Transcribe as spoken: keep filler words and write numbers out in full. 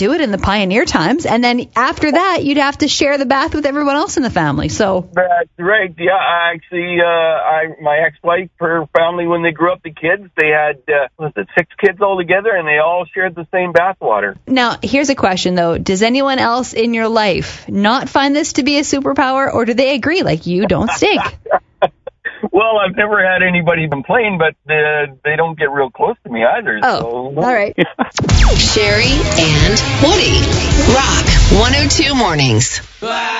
do it in the pioneer times. And then after that, you'd have to share the bath with everyone else in the family. So That's right. Yeah, I actually, uh, I, my ex-wife, her family, when they grew up, the kids, they had, uh, was it six kids all together, and they all shared the same bathwater. now, here's a question, though. Does anyone else in your life not find this to be a superpower, or do they agree, like, you don't stink? Well, I've never had anybody complain, but uh, they don't get real close to me either. Oh, so. all right. Sherry and Woody. Rock one oh two Mornings.